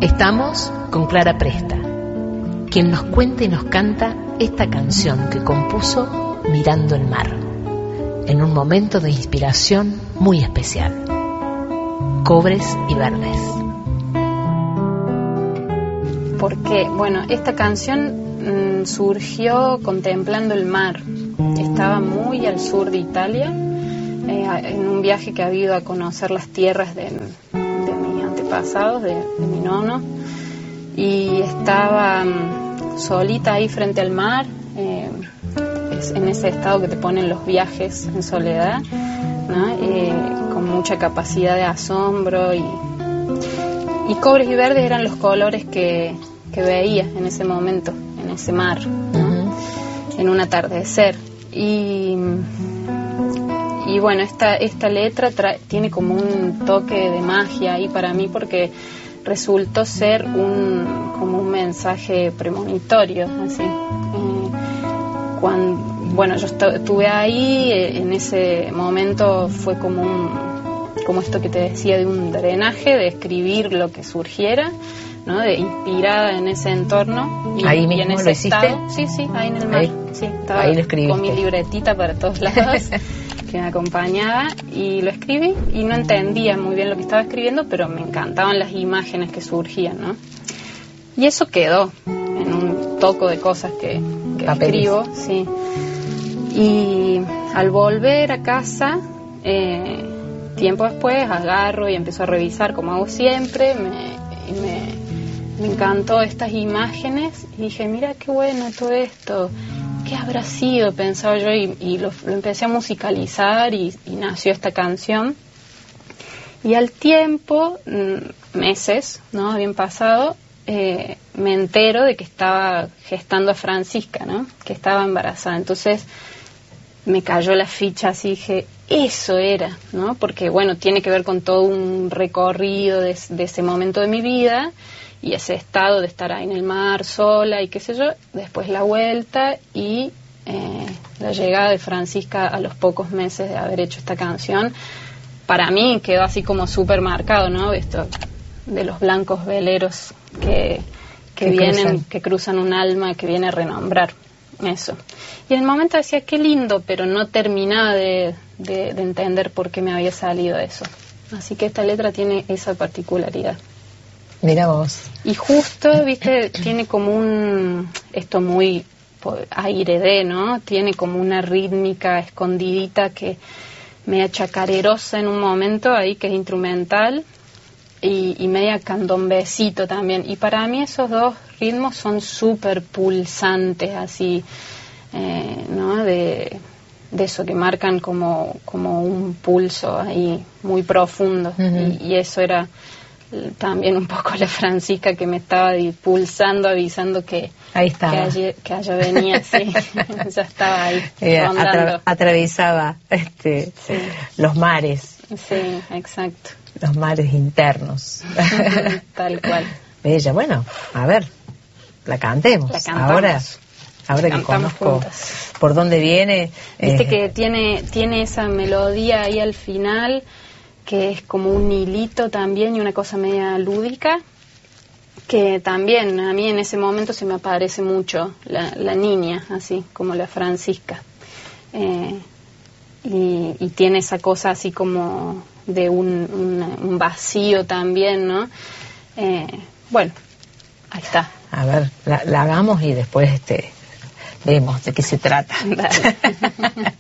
Estamos con Clara Presta, quien nos cuenta y nos canta esta canción que compuso mirando el mar, en un momento de inspiración muy especial. Cobres y verdes. Porque, bueno, esta canción surgió contemplando el mar. Estaba muy al sur de Italia, en un viaje que había ido a conocer las tierras de mis antepasados, de mi nono, y estaba solita ahí frente al mar, en ese estado que te ponen los viajes en soledad, ¿no? Con mucha capacidad de asombro, y cobres y verdes eran los colores que veía en ese momento, en ese mar, ¿no? En un atardecer. Y bueno, esta letra tiene como un toque de magia ahí para mí, porque resultó ser como un mensaje premonitorio, así. Bueno, yo estuve ahí, en ese momento fue como esto que te decía, de un drenaje, de escribir lo que surgiera, ¿no? De inspirada en ese entorno. ¿Ahí mismo en ese lo hiciste? Estado. Sí, ahí en el mar. Ahí. Sí, estaba Ahí lo escribiste. con mi libretita para todos lados que me acompañaba, y lo escribí, y no entendía muy bien lo que estaba escribiendo, pero me encantaban las imágenes que surgían, ¿no? Y eso quedó en un toco de cosas que escribo, sí. Y al volver a casa, tiempo después, agarro y empiezo a revisar, como hago siempre. Me encantó estas imágenes y dije, mira qué bueno todo esto, qué habrá sido, pensaba yo, y lo empecé a musicalizar, y nació esta canción. Y al tiempo, meses, ¿no? Habían pasado, me entero de que estaba gestando a Francisca, ¿no? Que estaba embarazada. Entonces me cayó la ficha, así dije, eso era, ¿no? Porque, bueno, tiene que ver con todo un recorrido de ese momento de mi vida, y ese estado de estar ahí en el mar sola y qué sé yo. Después la vuelta y la llegada de Francisca a los pocos meses de haber hecho esta canción. Para mí quedó así como súper marcado, ¿no? Esto de los blancos veleros que vienen, que cruzan un alma, que viene a renombrar eso. Y en el momento decía, qué lindo, pero no terminaba de entender por qué me había salido eso. Así que esta letra tiene esa particularidad. Mira vos. Y justo, viste, tiene como esto muy aire de, ¿no? Tiene como una rítmica escondidita que media chacarerosa en un momento ahí, que es instrumental, y media candombecito también. Y para mí esos dos ritmos son súper pulsantes, así, ¿no? De eso, que marcan como un pulso ahí muy profundo. Y eso era también un poco la Francisca que me estaba pulsando, avisando que ahí estaba, que allá venía, sí. Ya estaba ahí rondando. Atravesaba sí, los mares. Sí, exacto. Los mares internos. Tal cual. Bella, bueno, a ver, la cantemos. La cantamos. Ahora que conozco juntas. Por dónde viene. Viste que tiene esa melodía ahí al final, que es como un hilito también, y una cosa media lúdica, que también a mí en ese momento se me aparece mucho la niña, así como la Francisca. Y tiene esa cosa así como de un vacío también, ¿no? Bueno, ahí está. A ver, la hagamos y después vemos de qué se trata. Dale.